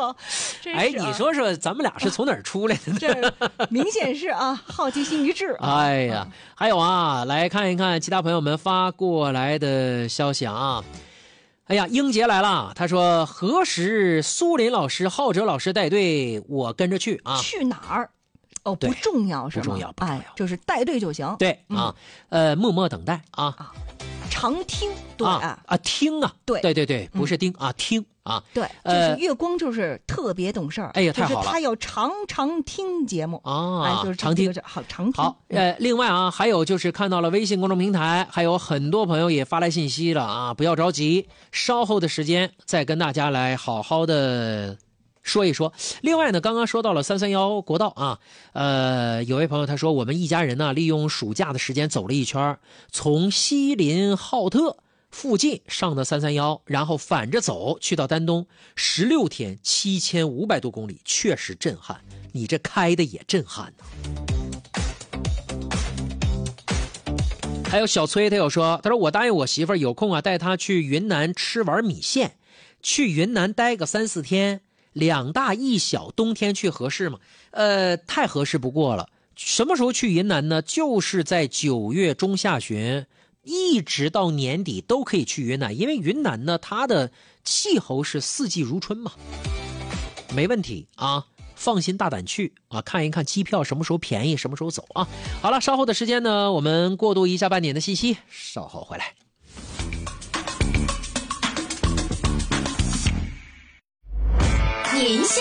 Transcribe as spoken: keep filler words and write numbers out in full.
呦，真是、啊、 哎，你说说咱们俩是从哪儿出来的呢？ 这明显是啊，好奇心一致、啊。 哎呀，还有啊，来看一看其他朋友们发过来的消息啊。哎呀，英杰来了，他说何时苏林老师、浩哲老师带队，我跟着去啊。 去哪儿？哦，不重要是吗？ 不重要，不重要， 哎，就是带队就行。 对、嗯、啊，呃，默默等待啊。 啊，常听，对啊啊，听啊， 对对对对，不是听、嗯、啊，听啊， 对，就是月光就是特别懂事儿。 哎呀，太好了， 就是他要常常听节目啊， 哎，就是常听， 好常听。 好，呃，另外啊，还有就是看到了微信公众平台，还有很多朋友也发来信息了啊，不要着急，稍后的时间再跟大家来好好的说一说。另外呢，刚刚说到了三三幺国道啊，呃，有位朋友他说，我们一家人呢，利用暑假的时间走了一圈，从西林浩特附近上的三三幺，然后反着走去到丹东，十六天七千五百多公里，确实震撼。你这开的也震撼呢。还有小崔他有说，他说我答应我媳妇儿有空啊，带她去云南吃碗米线，去云南待个三四天。两大一小，冬天去合适吗？呃，太合适不过了。什么时候去云南呢？就是在九月中下旬，一直到年底都可以去云南，因为云南呢，它的气候是四季如春嘛，没问题啊，放心大胆去啊，看一看机票什么时候便宜，什么时候走啊。好了，稍后的时间呢，我们过渡一下半点的信息，稍后回来。 您现